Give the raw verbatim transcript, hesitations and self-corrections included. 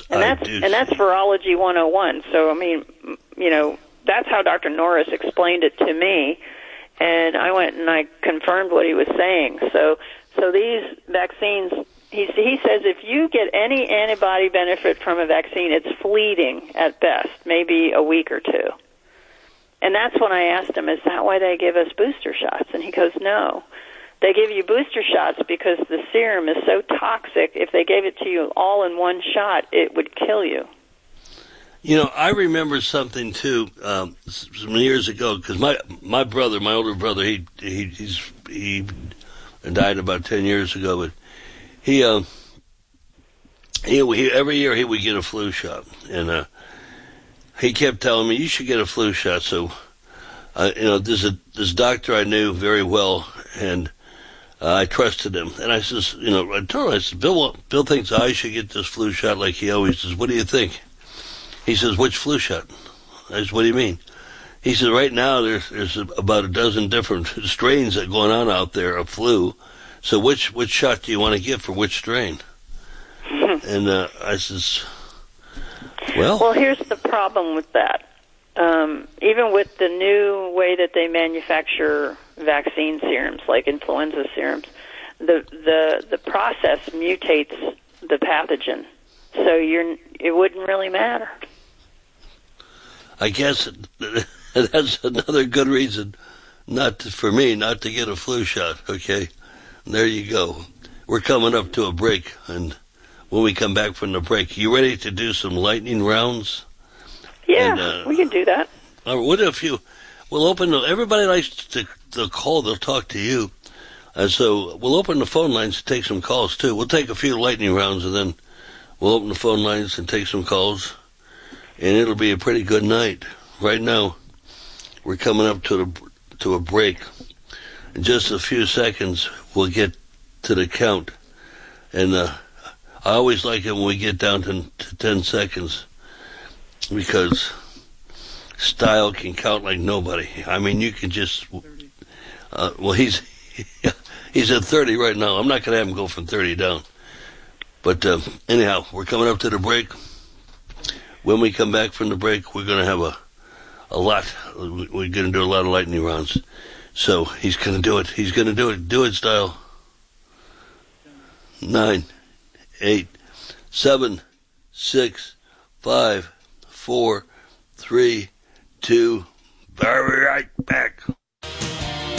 And that's, I do. And that's Virology one oh one. So, I mean, you know, that's how Doctor Norris explained it to me. And I went and I confirmed what he was saying. So, so these vaccines, he, he says if you get any antibody benefit from a vaccine, it's fleeting at best, maybe a week or two. And that's when I asked him, is that why they give us booster shots? And he goes, no. They give you booster shots because the serum is so toxic, if they gave it to you all in one shot, it would kill you. You know, I remember something too um, some years ago because my my brother, my older brother, he he he's, he died about ten years ago, but he uh, he, he every year he would get a flu shot, and uh, he kept telling me you should get a flu shot. So, uh, you know, there's a this doctor I knew very well, and uh, I trusted him, and I says, you know, I told him, I said, Bill, Bill thinks I should get this flu shot like he always does. What do you think? He says, which flu shot? I said, what do you mean? He says, right now there's, there's about a dozen different strains that are going on out there of flu. So which which shot do you want to get for which strain? And uh, I says, well... Well, here's the problem with that. Um, even with the new way that they manufacture vaccine serums, like influenza serums, the the, the process mutates the pathogen. So you're it wouldn't really matter. I guess that's another good reason not to, for me not to get a flu shot, okay? There you go. We're coming up to a break, and when we come back from the break, you ready to do some lightning rounds? Yeah, and, uh, we can do that. Or what if you, we'll open, the, everybody likes to, to call, they'll talk to you. And so we'll open the phone lines to take some calls, too. We'll take a few lightning rounds, and then we'll open the phone lines and take some calls. And it'll be a pretty good night. Right now, we're coming up to the to a break. In just a few seconds, we'll get to the count. And uh, I always like it when we get down to, to ten seconds because style can count like nobody. I mean, you can just... Uh, well, he's he's at thirty right now. I'm not going to have him go from thirty down. But uh, anyhow, we're coming up to the break. When we come back from the break, we're going to have a, a lot. We're going to do a lot of lightning rounds. So he's going to do it. He's going to do it. Do it, style. Nine, eight, seven, six, five, four, three, two. Be right back.